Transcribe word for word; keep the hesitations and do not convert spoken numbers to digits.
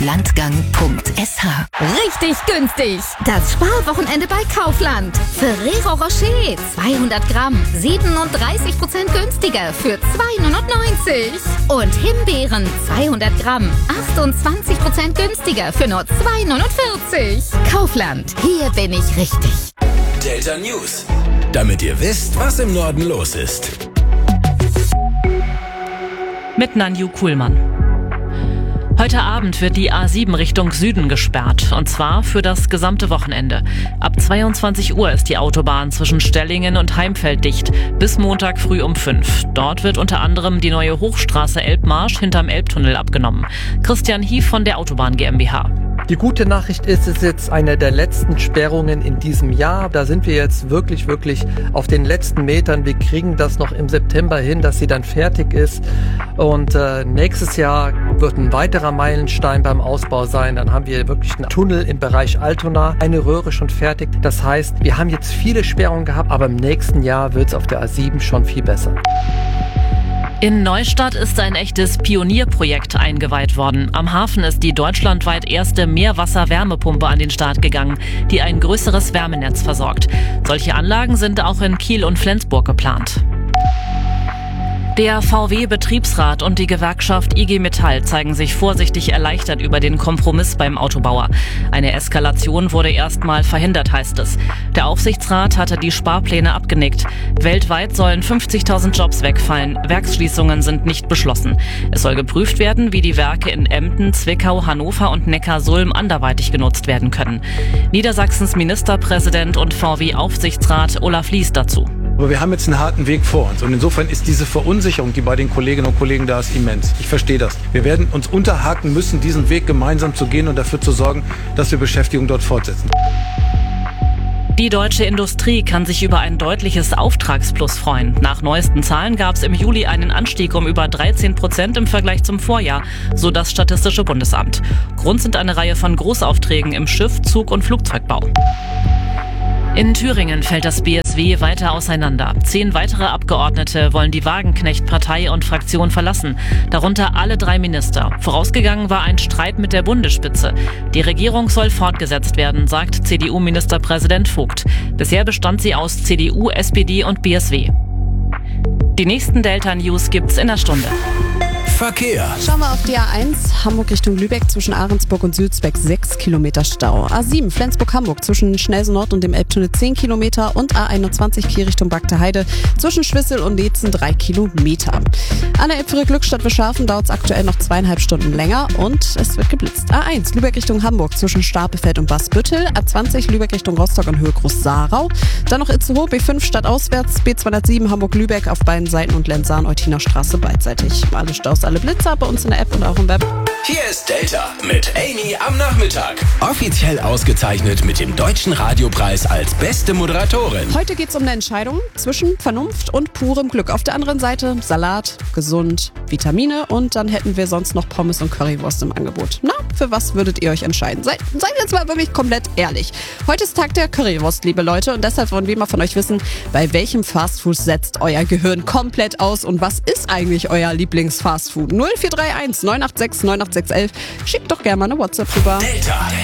landgang punkt s h. Richtig günstig! Das Sparwochenende bei Kaufland. Ferrero Rocher zweihundert Gramm, siebenunddreißig Prozent günstiger für zwei neunundneunzig. Und Himbeeren zweihundert Gramm, achtundzwanzig Prozent günstiger für nur zwei neunundvierzig. Kaufland, hier bin ich richtig. Delta News, damit ihr wisst, was im Norden los ist. Mit Nanju Kuhlmann. Heute Abend wird die A sieben Richtung Süden gesperrt, und zwar für das gesamte Wochenende. Ab zweiundzwanzig Uhr ist die Autobahn zwischen Stellingen und Heimfeld dicht, bis Montag früh um fünf. Dort wird unter anderem die neue Hochstraße Elbmarsch hinterm Elbtunnel abgenommen. Christian Hief von der Autobahn GmbH. Die gute Nachricht ist, es ist jetzt eine der letzten Sperrungen in diesem Jahr. Da sind wir jetzt wirklich, wirklich auf den letzten Metern. Wir kriegen das noch im September hin, dass sie dann fertig ist. Und äh, nächstes Jahr wird ein weiterer Meilenstein beim Ausbau sein. Dann haben wir wirklich einen Tunnel im Bereich Altona, eine Röhre schon fertig. Das heißt, wir haben jetzt viele Sperrungen gehabt, aber im nächsten Jahr wird es auf der A sieben schon viel besser. In Neustadt ist ein echtes Pionierprojekt eingeweiht worden. Am Hafen ist die deutschlandweit erste Meerwasser-Wärmepumpe an den Start gegangen, die ein größeres Wärmenetz versorgt. Solche Anlagen sind auch in Kiel und Flensburg geplant. Der V W-Betriebsrat und die Gewerkschaft I G Metall zeigen sich vorsichtig erleichtert über den Kompromiss beim Autobauer. Eine Eskalation wurde erstmal verhindert, heißt es. Der Aufsichtsrat hatte die Sparpläne abgenickt. Weltweit sollen fünfzigtausend Jobs wegfallen. Werksschließungen sind nicht beschlossen. Es soll geprüft werden, wie die Werke in Emden, Zwickau, Hannover und Neckarsulm anderweitig genutzt werden können. Niedersachsens Ministerpräsident und V W-Aufsichtsrat Olaf Lies dazu. Aber wir haben jetzt einen harten Weg vor uns und insofern ist diese Verunsicherung, die bei den Kolleginnen und Kollegen da ist, immens. Ich verstehe das. Wir werden uns unterhaken müssen, diesen Weg gemeinsam zu gehen und dafür zu sorgen, dass wir Beschäftigung dort fortsetzen. Die deutsche Industrie kann sich über ein deutliches Auftragsplus freuen. Nach neuesten Zahlen gab es im Juli einen Anstieg um über dreizehn Prozent im Vergleich zum Vorjahr, so das Statistische Bundesamt. Grund sind eine Reihe von Großaufträgen im Schiff-, Zug- und Flugzeugbau. In Thüringen fällt das B S W weiter auseinander. Zehn weitere Abgeordnete wollen die Wagenknecht-Partei und Fraktion verlassen, darunter alle drei Minister. Vorausgegangen war ein Streit mit der Bundesspitze. Die Regierung soll fortgesetzt werden, sagt C D U-Ministerpräsident Vogt. Bisher bestand sie aus C D U, S P D und B S W. Die nächsten Delta-News gibt's in der Stunde. Verkehr. Schauen wir auf die A eins, Hamburg Richtung Lübeck, zwischen Ahrensburg und Sülzbeck sechs Kilometer Stau. A sieben, Flensburg-Hamburg, zwischen Schnelsen Nord und dem Elbtunnel zehn Kilometer. Und A einundzwanzig, Kiel Richtung Bagdeheide, zwischen Schwissel und Neetzen drei Kilometer. An der Elbphilre-Glückstadt Scharfen dauert es aktuell noch zweieinhalb Stunden länger und es wird geblitzt. A eins, Lübeck Richtung Hamburg, zwischen Stapelfeld und Baßbüttel. A zwanzig, Lübeck Richtung Rostock und Höhe Groß-Sarau. Dann noch Itzehoe, B fünf stadtauswärts, B zweihundertsieben Hamburg-Lübeck auf beiden Seiten und Lenzahn-Eutiner Straße beidseitig. Alle Staus, alle Blitzer bei uns in der App und auch im Web. Hier ist Delta mit Amy am Nachmittag. Offiziell ausgezeichnet mit dem Deutschen Radiopreis als beste Moderatorin. Heute geht es um eine Entscheidung zwischen Vernunft und purem Glück. Auf der anderen Seite Salat, gesund, Vitamine und dann hätten wir sonst noch Pommes und Currywurst im Angebot. Na, für was würdet ihr euch entscheiden? Seid, seid jetzt mal wirklich komplett ehrlich. Heute ist Tag der Currywurst, liebe Leute, und deshalb wollen wir mal von euch wissen, bei welchem Fastfood setzt euer Gehirn komplett aus und was ist eigentlich euer Lieblingsfastfood? null vier drei eins neun acht sechs neun acht sechs eins eins. Schickt doch gerne mal eine WhatsApp rüber. Delta.